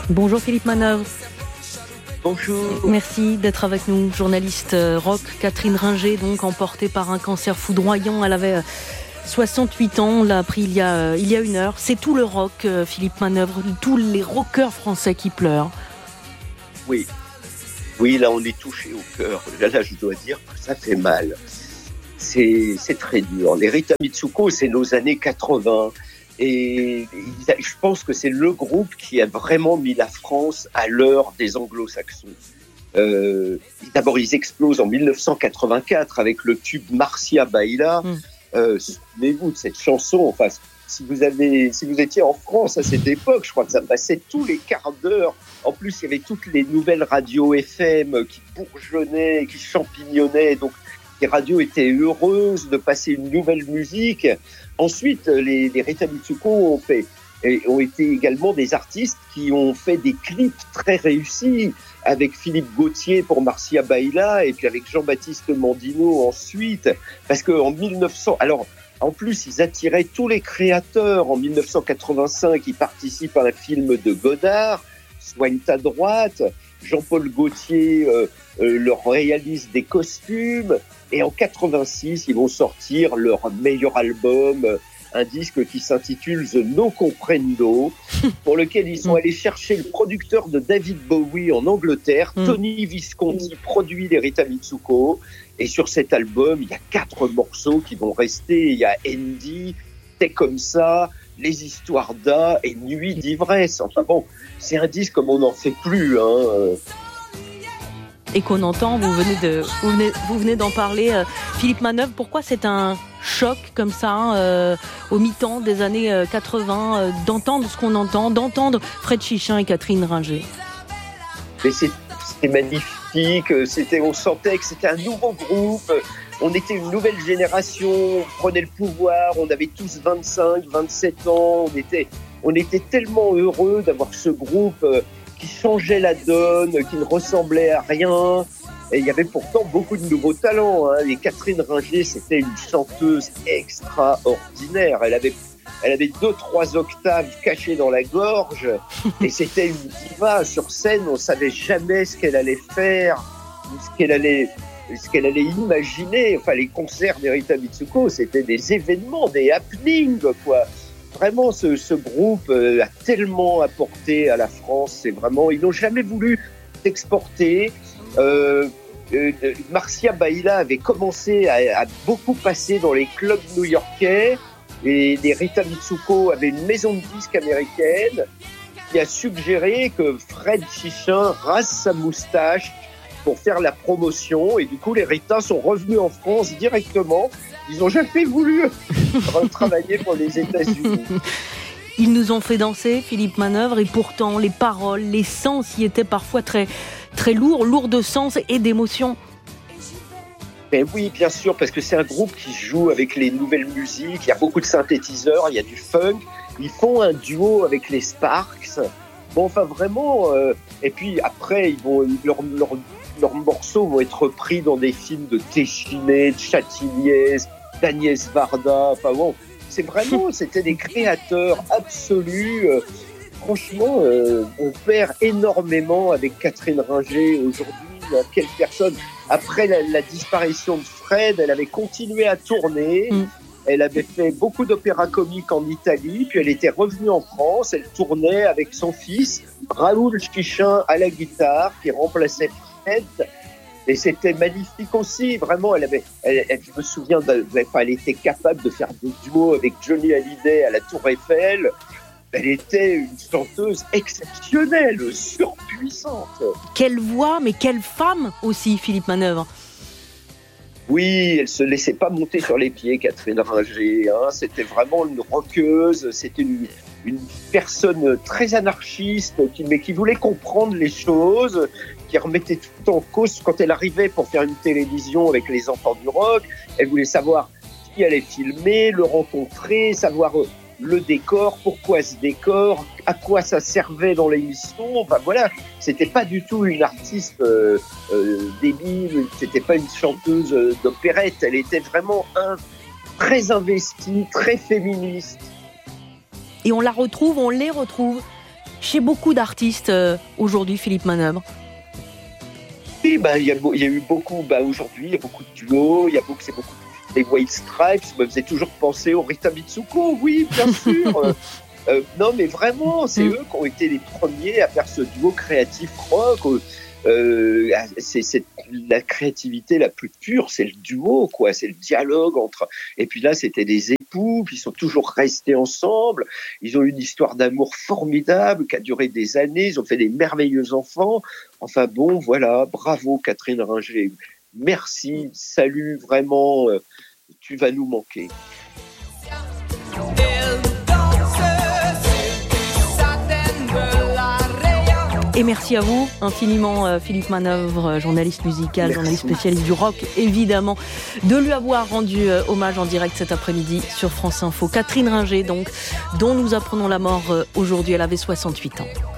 Bonjour Philippe Manœuvre. Bonjour. Merci d'être avec nous. Journaliste rock, Catherine Ringer, donc emportée par un cancer foudroyant. Elle avait 68 ans, on l'a appris il y a une heure. C'est tout le rock, Philippe Manœuvre, tous les rockers français qui pleurent. Oui, là on est touché au cœur. Là je dois dire que ça fait mal. C'est très dur. Les Rita Mitsuko, c'est nos années 80. Et je pense que c'est le groupe qui a vraiment mis la France à l'heure des anglo-saxons. D'abord, ils explosent en 1984 avec le tube Marcia Baila. Souvenez-vous de cette chanson. Enfin, si vous étiez en France à cette époque, je crois que ça passait tous les quarts d'heure. En plus, il y avait toutes les nouvelles radios FM qui bourgeonnaient, qui champignonnaient. Donc, les radios étaient heureuses de passer une nouvelle musique. Ensuite, les Rita Mitsuko ont été également des artistes qui ont fait des clips très réussis avec Philippe Gauthier pour Marcia Baila et puis avec Jean-Baptiste Mandino ensuite. Parce qu'en 1900... Alors, en plus, ils attiraient tous les créateurs. En 1985, ils participent à un film de Godard, Soigne ta droite. Jean-Paul Gaultier leur réalise des costumes. Et en 86, ils vont sortir leur meilleur album, un disque qui s'intitule The No Comprendo, pour lequel ils sont allés chercher le producteur de David Bowie en Angleterre, Tony Visconti, produit les Rita Mitsuko. Et sur cet album, il y a 4 morceaux qui vont rester. Il y a Andy, C'est comme ça, Les histoires d'A et Nuit d'ivresse. Enfin bon, c'est un disque comme on n'en fait plus, Et qu'on entend, vous venez d'en parler, Philippe Manœuvre. Pourquoi c'est un choc comme ça, au mi-temps des années 80, d'entendre ce qu'on entend, d'entendre Fred Chichin et Catherine Ringer? Mais c'était magnifique, on sentait que c'était un nouveau groupe, on était une nouvelle génération, on prenait le pouvoir, on avait tous 25, 27 ans, on était tellement heureux d'avoir ce groupe qui changeait la donne, qui ne ressemblait à rien. Et il y avait pourtant beaucoup de nouveaux talents. Et Catherine Ringer, c'était une chanteuse extraordinaire. Elle avait 2-3 octaves cachées dans la gorge. Et c'était une diva. Sur scène, on savait jamais ce qu'elle allait faire, ce qu'elle allait imaginer. Enfin, les concerts des Rita Mitsuko, c'était des événements, des happenings, quoi. Vraiment, ce groupe a tellement apporté à la France. Ils n'ont jamais voulu s'exporter. Marcia Baila avait commencé à beaucoup passer dans les clubs new-yorkais. Et les Rita Mitsuko avaient une maison de disques américaine qui a suggéré que Fred Chichin rase sa moustache pour faire la promotion. Et du coup, les Rita sont revenus en France directement. Ils n'ont jamais voulu retravailler pour les États-Unis. Ils nous ont fait danser, Philippe Manœuvre, et pourtant les paroles, les sens y étaient parfois très, très lourds de sens et d'émotion. Mais oui, bien sûr, parce que c'est un groupe qui joue avec les nouvelles musiques. Il y a beaucoup de synthétiseurs, il y a du funk. Ils font un duo avec les Sparks. Bon, enfin vraiment. Et puis après, leurs morceaux vont être repris dans des films de Téchiné, de Châtilliez, d'Agnès Varda. Enfin bon, c'était des créateurs absolus. Franchement, on perd énormément avec Catherine Ringer aujourd'hui. Quelle personne. Après la disparition de Fred, elle avait continué à tourner. Elle avait fait beaucoup d'opéras comiques en Italie, puis elle était revenue en France. Elle tournait avec son fils, Raoul Chichin, à la guitare, qui remplaçait Fred. Et c'était magnifique aussi. Vraiment, je me souviens, elle était capable de faire des duos avec Johnny Hallyday à la Tour Eiffel. Elle était une chanteuse exceptionnelle, surpuissante. Quelle voix, mais quelle femme aussi, Philippe Manœuvre. Oui, elle se laissait pas monter sur les pieds, Catherine Ringer. C'était vraiment une rockeuse. C'était une personne très anarchiste, mais qui voulait comprendre les choses, qui remettait tout en cause. Quand elle arrivait pour faire une télévision avec les enfants du rock, elle voulait savoir qui allait filmer, le rencontrer, savoir le décor, pourquoi ce décor, à quoi ça servait dans l'émission. Enfin voilà, c'était pas du tout une artiste débile, c'était pas une chanteuse d'opérette, elle était vraiment très investie, très féministe. Et on les retrouve, chez beaucoup d'artistes aujourd'hui, Philippe Manœuvre. Oui, il y a eu beaucoup, aujourd'hui, il y a beaucoup de duos, c'est beaucoup des White Stripes, ça me faisait toujours penser au Rita Mitsuko, oui, bien sûr. Non, mais vraiment, c'est eux qui ont été les premiers à faire ce duo créatif rock. C'est la créativité la plus pure, c'est le duo, quoi. C'est le dialogue entre. Et puis là, c'était des époux, puis ils sont toujours restés ensemble. Ils ont eu une histoire d'amour formidable qui a duré des années. Ils ont fait des merveilleux enfants. Enfin bon, voilà. Bravo, Catherine Ringer. Merci. Salut, vraiment. Tu vas nous manquer. Et merci à vous infiniment, Philippe Manœuvre, journaliste musical, journaliste spécialiste du rock, évidemment, de lui avoir rendu hommage en direct cet après-midi sur France Info. Catherine Ringer, donc, dont nous apprenons la mort aujourd'hui, elle avait 68 ans.